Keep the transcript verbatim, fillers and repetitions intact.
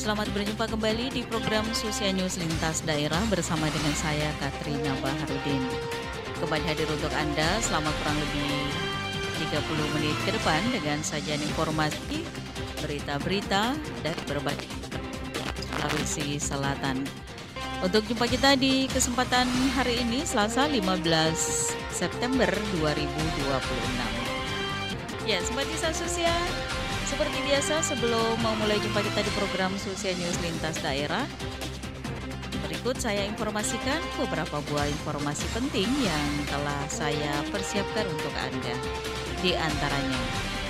Selamat berjumpa kembali di program Susia News Lintas Daerah bersama dengan saya Katrina Baharudin. Kembali hadir untuk Anda selama kurang lebih tiga puluh menit ke depan dengan sajian informasi, berita-berita dari berbagai Sulawesi Selatan. Untuk jumpa kita di kesempatan hari ini Selasa lima belas September dua ribu dua puluh enam. Ya, simpatisan Susia, seperti biasa sebelum memulai jumpa kita di program Susia News Lintas Daerah, berikut saya informasikan beberapa buah informasi penting yang telah saya persiapkan untuk Anda. Di antaranya,